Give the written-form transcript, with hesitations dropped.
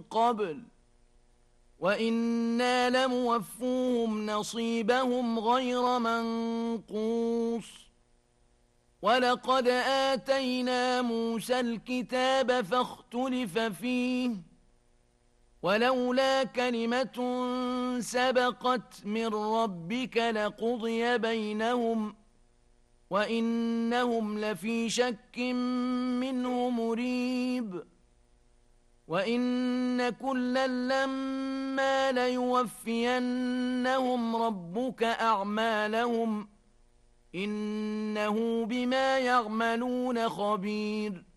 قبل وإنا لموفوهم نصيبهم غير منقوص ولقد آتينا موسى الكتاب فاختلف فيه ولولا كلمة سبقت من ربك لقضي بينهم وإنهم لفي شك منه مريب وإن كلا لما ليوفينهم ربك أعمالهم إنه بما يعملون خبير